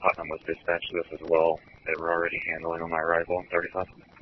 Putnam was dispatched to this as well. They were already handling on my arrival on 35.